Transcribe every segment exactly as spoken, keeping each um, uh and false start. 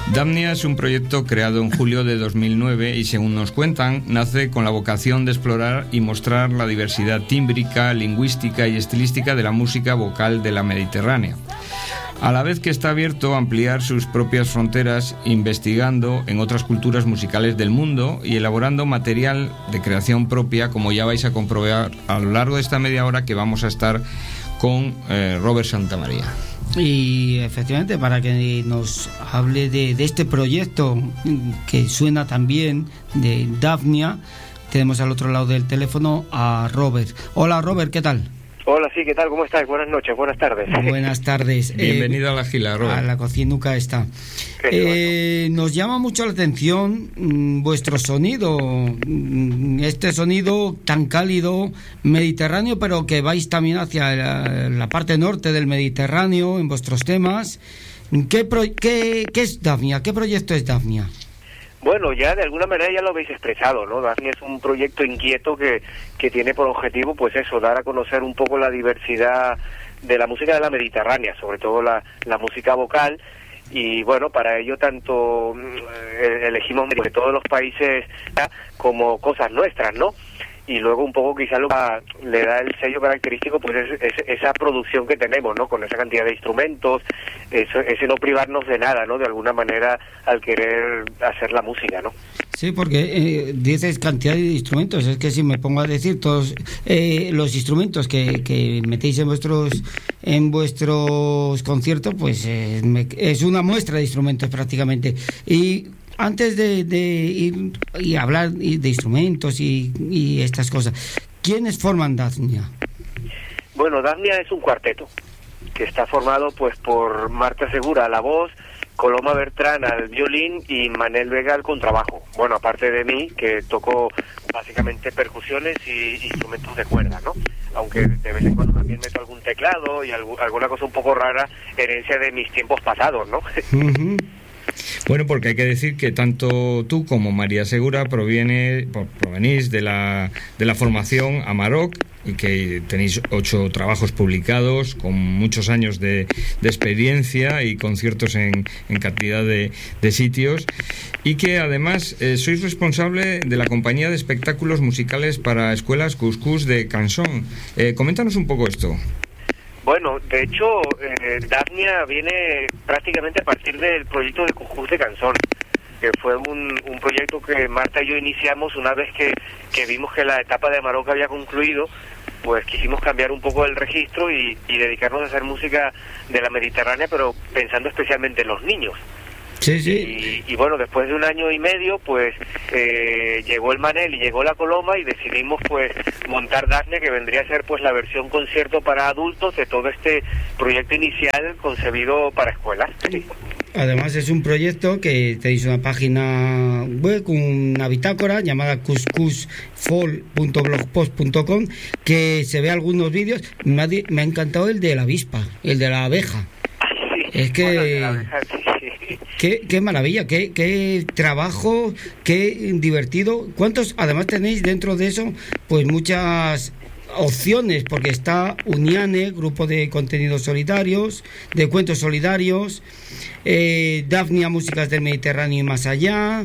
Dafnia es un proyecto creado en julio de dos mil nueve y, según nos cuentan, nace con la vocación de explorar y mostrar la diversidad tímbrica, lingüística y estilística de la música vocal de la Mediterránea, a la vez que está abierto a ampliar sus propias fronteras, investigando en otras culturas musicales del mundo y elaborando material de creación propia, como ya vais a comprobar a lo largo de esta media hora que vamos a estar con eh, Robert Santamaría. Y efectivamente, para que nos hable de, de este proyecto que suena también de Dafnia, tenemos al otro lado del teléfono a Robert. Hola Robert, ¿qué tal? Hola, sí, ¿qué tal? ¿Cómo estás? Buenas noches, buenas tardes. Buenas tardes. Bienvenido eh, a la Gila, Robert. A la cocinuca está. Eh, nos llama mucho la atención mmm, vuestro sonido, mmm, este sonido tan cálido, mediterráneo, pero que vais también hacia la, la parte norte del Mediterráneo en vuestros temas. ¿Qué, pro, qué, qué es Dafnia? ¿Qué proyecto es Dafnia? Bueno, ya de alguna manera ya lo habéis expresado, ¿no? Dafnia es un proyecto inquieto que, que tiene por objetivo, pues eso, dar a conocer un poco la diversidad de la música de la Mediterránea, sobre todo la, la música vocal, y bueno, para ello tanto eh, elegimos de todos los países como cosas nuestras, ¿no? Y luego un poco quizás lo que le da el sello característico, pues es, es esa producción que tenemos, ¿no? Con esa cantidad de instrumentos, eso, ese no privarnos de nada, ¿no? De alguna manera al querer hacer la música, ¿no? Sí, porque eh, dices cantidad de instrumentos, es que si me pongo a decir todos eh, los instrumentos que, que metéis en vuestros en vuestros conciertos, pues eh, me, es una muestra de instrumentos prácticamente. Y antes de, de ir y hablar de instrumentos y, y estas cosas, ¿quiénes forman Dafnia? Bueno, Dafnia es un cuarteto que está formado pues por Marta Segura a la voz, Coloma Bertrán al violín y Manel Vega al contrabajo. Bueno, aparte de mí, que toco básicamente percusiones y instrumentos de cuerda, ¿no? Aunque de vez en cuando también meto algún teclado y algo, alguna cosa un poco rara, herencia de mis tiempos pasados, ¿no? Uh-huh. Bueno, porque hay que decir que tanto tú como María Segura proviene, provenís de la, de la formación Amarok, y que tenéis ocho trabajos publicados con muchos años de, de experiencia y conciertos en, en cantidad de, de sitios, y que además eh, sois responsable de la compañía de espectáculos musicales para escuelas Cuscús de Canson. Eh, coméntanos un poco esto. Bueno, de hecho, eh, Dafnia viene prácticamente a partir del proyecto de Cuscús de Canson, que fue un, un proyecto que Marta y yo iniciamos una vez que, que vimos que la etapa de Amarok había concluido. Pues quisimos cambiar un poco el registro y, y dedicarnos a hacer música de la Mediterránea, pero pensando especialmente en los niños. Sí, sí. Y, y bueno, después de un año y medio, pues eh, llegó el Manel y llegó la Coloma y decidimos pues montar Dafnia, que vendría a ser pues la versión concierto para adultos de todo este proyecto inicial concebido para escuelas. Sí. Además es un proyecto que tenéis una página web, una bitácora llamada cuscus folk punto blogspot punto com, que se ve algunos vídeos. Me ha, me ha encantado el de la avispa, el de la abeja. Sí. Es que bueno, de la abeja, sí. qué, qué maravilla, qué, qué trabajo, qué divertido. ¿Cuántos? Además tenéis dentro de eso pues muchas opciones, porque está Uniane, grupo de contenidos solidarios, de cuentos solidarios, eh, Dafnia, músicas del Mediterráneo y más allá,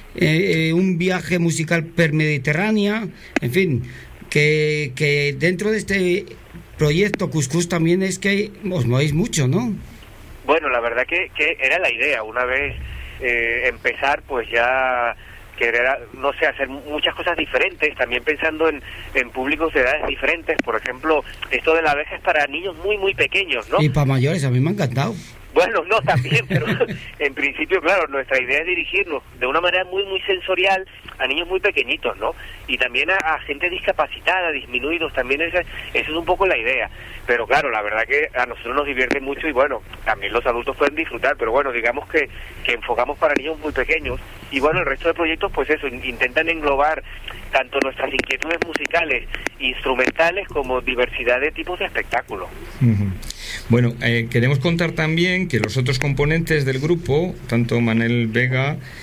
eh, eh, un viaje musical per Mediterránea, en fin, que, que dentro de este proyecto Cuscús también es que os movéis mucho, ¿no? Bueno, la verdad que, que era la idea, una vez eh, empezar, pues ya querer, no sé, hacer muchas cosas diferentes, también pensando en, en públicos de edades diferentes. Por ejemplo, esto de la abeja es para niños muy, muy pequeños, ¿no? Y para mayores, a mí me ha encantado. Bueno, no, también, pero en principio, claro, nuestra idea es dirigirnos de una manera muy, muy sensorial a niños muy pequeñitos, ¿no? Y también a, a gente discapacitada, disminuidos, también esa, esa es un poco la idea. Pero claro, la verdad que a nosotros nos divierte mucho y bueno, también los adultos pueden disfrutar, pero bueno, digamos que, que enfocamos para niños muy pequeños. Y bueno, el resto de proyectos, pues eso, intentan englobar tanto nuestras inquietudes musicales, instrumentales, como diversidad de tipos de espectáculos. Uh-huh. Bueno, eh, queremos contar también que los otros componentes del grupo, tanto Manel Vega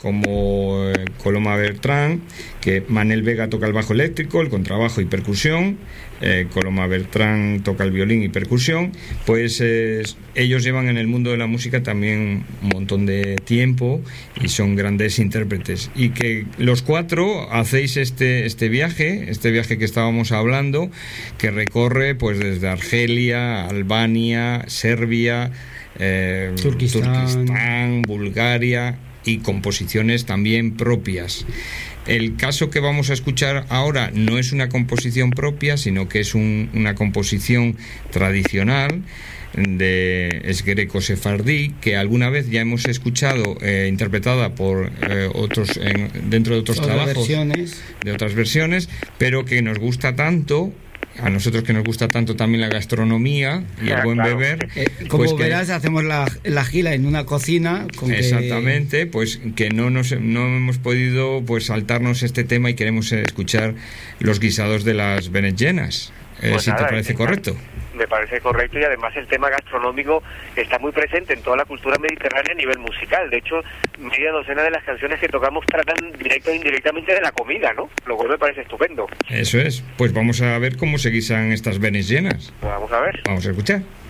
como eh, Coloma Bertrán, que Manel Vega toca el bajo eléctrico, el contrabajo y percusión, eh, Coloma Bertrán toca el violín y percusión, pues eh, ellos llevan en el mundo de la música también un montón de tiempo y son grandes intérpretes. Y que los cuatro hacéis este, este viaje, este viaje que estábamos hablando, que recorre pues desde Argelia, Albania, Serbia, eh, Turquistán. Turquistán, Bulgaria, y composiciones también propias. El caso que vamos a escuchar ahora no es una composición propia, sino que es un, una composición tradicional de es greco-sefardí, que alguna vez ya hemos escuchado eh, interpretada por eh, otros en, dentro de otros Otras trabajos versiones. de otras versiones, pero que nos gusta tanto, a nosotros que nos gusta tanto también la gastronomía y el buen Claro. beber, Eh, como pues que- verás, hacemos la, la gira en una cocina. Con que- exactamente, pues que no nos no hemos podido pues saltarnos este tema y queremos eh, escuchar los guisados de las berenjenas. Eh, Pues si nada, te parece eh, correcto. Me parece correcto, y además el tema gastronómico está muy presente en toda la cultura mediterránea a nivel musical. De hecho, media docena de las canciones que tocamos tratan directa e indirectamente de la comida, ¿no? Lo cual me parece estupendo. Eso es. Pues vamos a ver cómo se guisan estas berenjenas. Vamos a ver. Vamos a escuchar.